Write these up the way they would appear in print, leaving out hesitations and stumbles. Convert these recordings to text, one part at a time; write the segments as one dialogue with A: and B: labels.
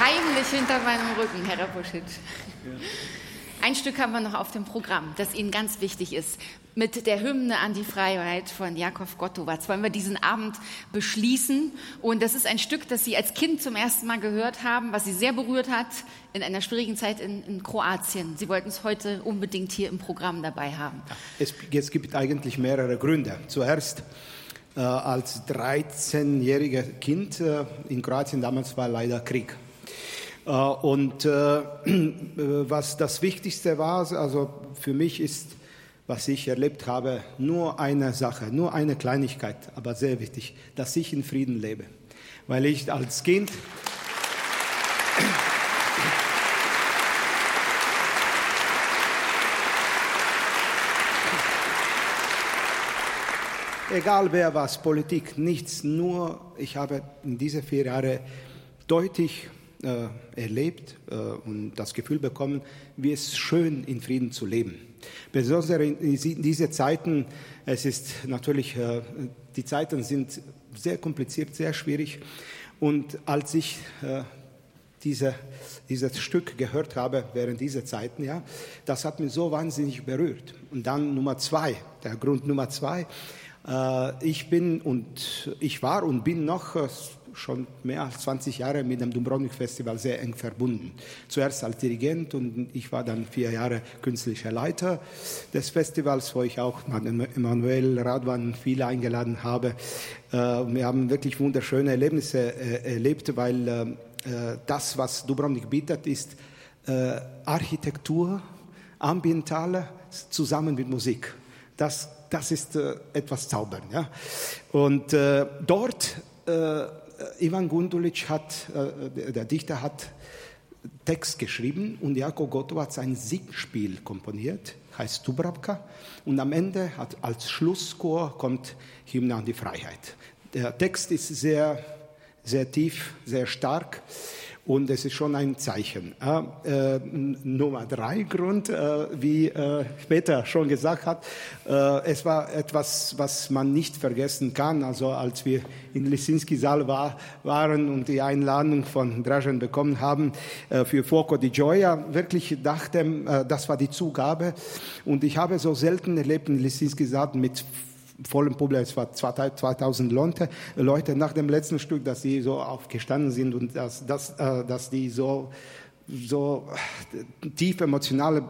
A: heimlich hinter meinem Rücken, Herr Rapuschitsch. Ja. Ein Stück haben wir noch auf dem Programm, das Ihnen ganz wichtig ist. Mit der Hymne an die Freiheit von Jakob Gottowatz wollen wir diesen Abend beschließen. Und das ist ein Stück, das Sie als Kind zum ersten Mal gehört haben, was Sie sehr berührt hat in einer schwierigen Zeit in Kroatien. Sie wollten es heute unbedingt hier im Programm dabei haben.
B: Es gibt eigentlich mehrere Gründe. Zuerst als 13-jähriger Kind in Kroatien, damals war leider Krieg. Und was das Wichtigste war, also für mich ist, was ich erlebt habe, nur eine Sache, nur eine Kleinigkeit, aber sehr wichtig, dass ich in Frieden lebe. Weil ich als Kind egal wer was, Politik, nichts, nur ich habe in diese 4 Jahre deutlich erlebt und das Gefühl bekommen, wie es schön in Frieden zu leben. Besonders in diese Zeiten, es ist natürlich, die Zeiten sind sehr kompliziert, sehr schwierig. Und als ich dieses Stück gehört habe während dieser Zeiten, ja, das hat mich so wahnsinnig berührt. Und dann der Grund Nummer 2, ich war und bin noch schon mehr als 20 Jahre mit dem Dubrovnik Festival sehr eng verbunden. Zuerst als Dirigent und ich war dann 4 Jahre künstlicher Leiter des Festivals, wo ich auch Emanuel Radwan viele eingeladen habe. Wir haben wirklich wunderschöne Erlebnisse erlebt, weil das, was Dubrovnik bietet, ist Architektur, ambientale, zusammen mit Musik. Das ist etwas zaubern. Ja? Und dort Ivan Gundulic der Dichter hat Text geschrieben und Jakob Gottowatz ein Singspiel komponiert, heißt Dubravka. Und am Ende als Schlusschor kommt Hymne an die Freiheit. Der Text ist sehr, sehr tief, sehr stark. Und es ist schon ein Zeichen. Nummer 3 Grund, wie Peter schon gesagt hat, es war etwas, was man nicht vergessen kann. Also als wir in Lisinski-Saal waren und die Einladung von Dražen bekommen haben für Fuoco di Gioia, wirklich dachte, das war die Zugabe. Und ich habe so selten erlebt in Lisinski-Saal mit vollem Publikum, es war 2000 Leute nach dem letzten Stück, dass sie so aufgestanden sind und dass die so tief emotional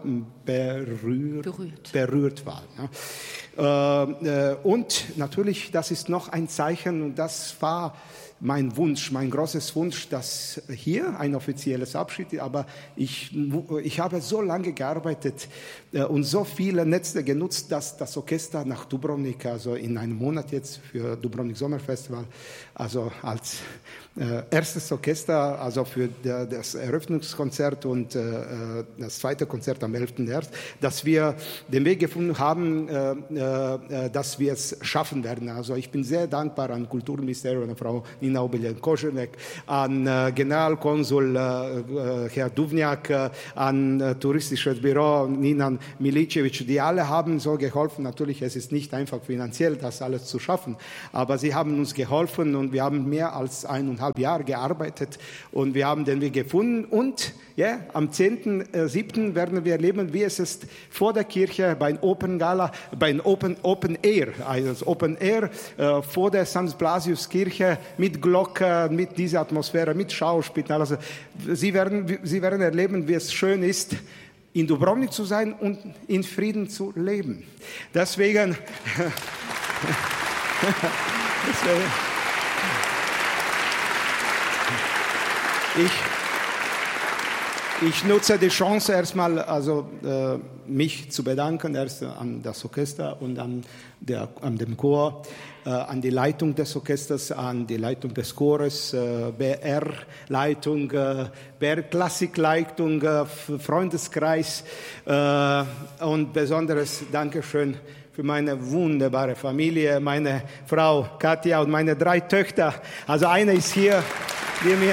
B: berührt waren. Ja. Und natürlich, das ist noch ein Zeichen und das war mein Wunsch, mein großes Wunsch, dass hier ein offizielles Abschied, aber ich habe so lange gearbeitet und so viele Netze genutzt, dass das Orchester nach Dubrovnik, also in einem Monat jetzt für Dubrovnik Sommerfestival, also als erstes Orchester, also für das Eröffnungskonzert und das zweite Konzert am 11. März, dass wir den Weg gefunden haben, dass wir es schaffen werden. Also ich bin sehr dankbar an Kulturministerium, an Frau Nina Obeljan-Koženek, an Generalkonsul Herr Duvnjak, an Touristisches Büro Nina Milicevic, die alle haben so geholfen. Natürlich, es ist nicht einfach finanziell, das alles zu schaffen, aber sie haben uns geholfen und wir haben mehr als 1,5 Jahre gearbeitet und wir haben den Weg gefunden und ja, am 10.7. werden wir erleben, wie es ist vor der Kirche beim Open Gala, beim Open Air, also Open Air vor der St. Blasius Kirche mit Glocke, mit dieser Atmosphäre, mit Schauspielern. Also Sie werden erleben, wie es schön ist, in Dubrovnik zu sein und in Frieden zu leben. Deswegen ich nutze die Chance erstmal, also mich zu bedanken, erst an das Orchester und an dem Chor, an die Leitung des Orchesters, an die Leitung des Chores, BR-Leitung, BR-Klassik-Leitung, Freundeskreis und besonderes Dankeschön für meine wunderbare Familie, meine Frau Katja und meine 3 Töchter. Also eine ist hier, die mir...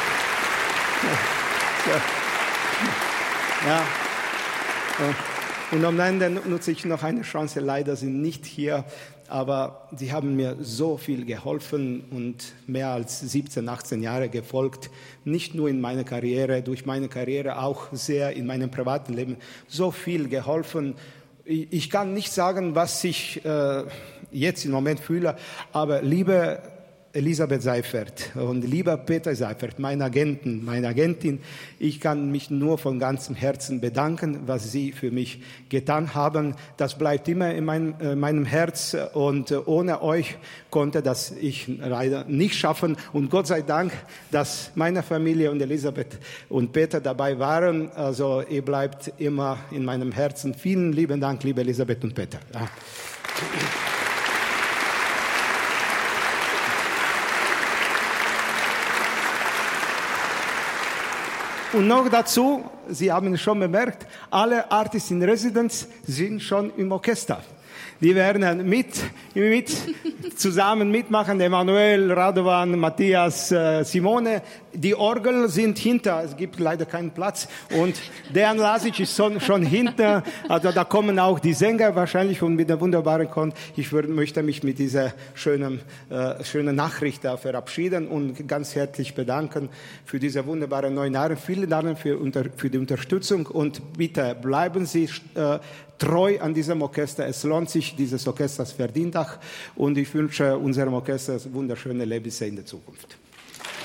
B: Ja. Und am Ende nutze ich noch eine Chance. Leider sind nicht hier, aber sie haben mir so viel geholfen und mehr als 17, 18 Jahre gefolgt. Nicht nur in meiner Karriere, durch meine Karriere auch sehr in meinem privaten Leben. So viel geholfen. Ich kann nicht sagen, was ich jetzt im Moment fühle, aber liebe Elisabeth Seifert und lieber Peter Seifert, meine Agentin, ich kann mich nur von ganzem Herzen bedanken, was Sie für mich getan haben. Das bleibt immer in meinem Herz und ohne euch konnte das ich leider nicht schaffen. Und Gott sei Dank, dass meine Familie und Elisabeth und Peter dabei waren. Also ihr bleibt immer in meinem Herzen. Vielen lieben Dank, liebe Elisabeth und Peter. Ja. Und noch dazu, Sie haben es schon bemerkt, alle Artists in Residence sind schon im Orchester. Die werden zusammen mitmachen, Emanuel, Radovan, Matthias, Simone. Die Orgeln sind hinter, es gibt leider keinen Platz. Und Dejan Lasic ist schon hinter, also da kommen auch die Sänger wahrscheinlich und mit der wunderbaren Chor. Ich möchte mich mit dieser schönen Nachricht da verabschieden und ganz herzlich bedanken für diese wunderbaren 9 Jahre. Vielen Dank für die Unterstützung und bitte bleiben Sie treu an diesem Orchester. Es lohnt sich, dieses Orchester verdient auch. Und ich wünsche unserem Orchester wunderschöne Lebensjahre in der Zukunft.